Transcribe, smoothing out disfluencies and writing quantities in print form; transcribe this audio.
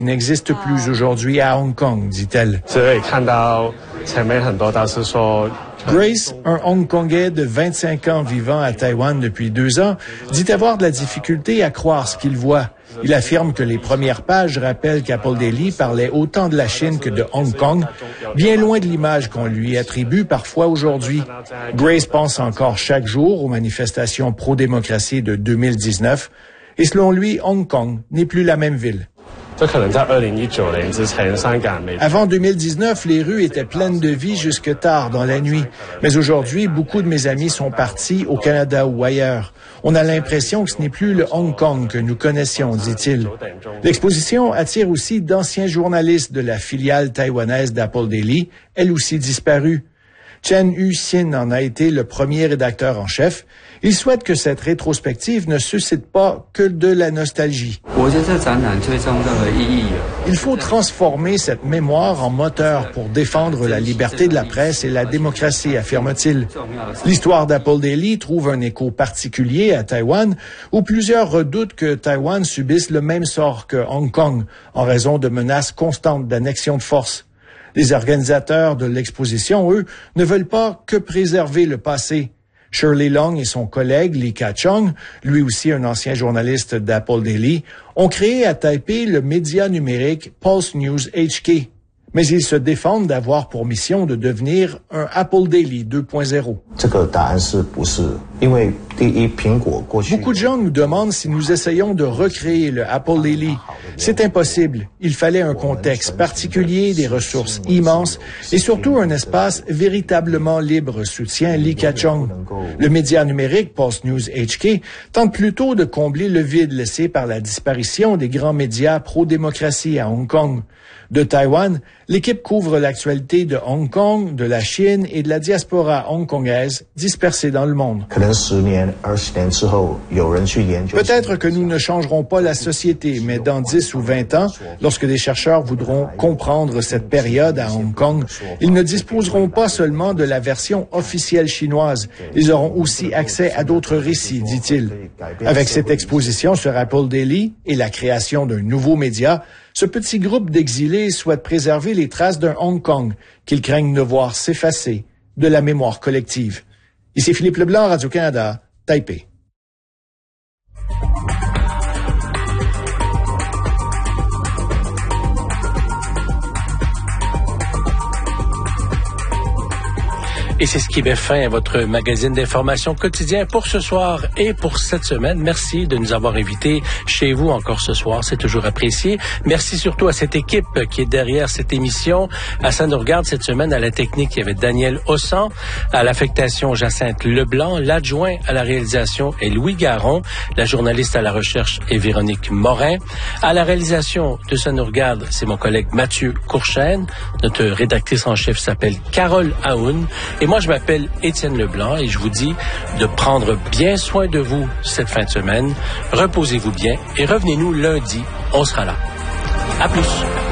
n'existe plus aujourd'hui à Hong Kong, dit-elle. Grace, un Hongkongais de 25 ans vivant à Taïwan depuis 2 ans, dit avoir de la difficulté à croire ce qu'il voit. Il affirme que les premières pages rappellent qu'Apple Daily parlait autant de la Chine que de Hong Kong, bien loin de l'image qu'on lui attribue parfois aujourd'hui. Grace pense encore chaque jour aux manifestations pro-démocratie de 2019 et selon lui, Hong Kong n'est plus la même ville. Avant 2019, les rues étaient pleines de vie jusque tard dans la nuit. Mais aujourd'hui, beaucoup de mes amis sont partis au Canada ou ailleurs. On a l'impression que ce n'est plus le Hong Kong que nous connaissions, dit-il. L'exposition attire aussi d'anciens journalistes de la filiale taïwanaise d'Apple Daily, elle aussi disparue. Chen Yu-Sin en a été le premier rédacteur en chef. Il souhaite que cette rétrospective ne suscite pas que de la nostalgie. Il faut transformer cette mémoire en moteur pour défendre la liberté de la presse et la démocratie, affirme-t-il. L'histoire d'Apple Daily trouve un écho particulier à Taïwan, où plusieurs redoutent que Taïwan subisse le même sort que Hong Kong, en raison de menaces constantes d'annexion de force. Les organisateurs de l'exposition, eux, ne veulent pas que préserver le passé. Shirley Long et son collègue Li Ka-chong, lui aussi un ancien journaliste d'Apple Daily, ont créé à Taipei le média numérique Pulse News HK. Mais ils se défendent d'avoir pour mission de devenir un Apple Daily 2.0. Beaucoup de gens nous demandent si nous essayons de recréer le Apple Daily. C'est impossible. Il fallait un contexte particulier, des ressources immenses et surtout un espace véritablement libre, soutient Li Ka-chong. Le média numérique Pulse News HK tente plutôt de combler le vide laissé par la disparition des grands médias pro-démocratie à Hong Kong. De Taïwan, l'équipe couvre l'actualité de Hong Kong, de la Chine et de la diaspora hongkongaise dispersée dans le monde. Peut-être que nous ne changerons pas la société, mais dans 10 ou 20 ans, lorsque des chercheurs voudront comprendre cette période à Hong Kong, ils ne disposeront pas seulement de la version officielle chinoise. Ils auront aussi accès à d'autres récits, dit-il. Avec cette exposition sur Apple Daily et la création d'un nouveau média, ce petit groupe d'exilés souhaite préserver les traces d'un Hong Kong qu'ils craignent de voir s'effacer de la mémoire collective. Ici Philippe Leblanc, Radio-Canada, Taipei. Et c'est ce qui met fin à votre magazine d'information quotidien pour ce soir et pour cette semaine. Merci de nous avoir invités chez vous encore ce soir. C'est toujours apprécié. Merci surtout à cette équipe qui est derrière cette émission. À Ça nous regarde cette semaine, à la technique, il y avait Daniel Ossan, à l'affectation Jacinthe Leblanc, l'adjoint à la réalisation est Louis Garon, la journaliste à la recherche est Véronique Morin. À la réalisation de Ça nous regarde, c'est mon collègue Mathieu Courchaine. Notre rédactrice en chef s'appelle Carole Aoun. Et moi, je m'appelle Étienne Leblanc et je vous dis de prendre bien soin de vous cette fin de semaine. Reposez-vous bien et revenez-nous lundi. On sera là. À plus.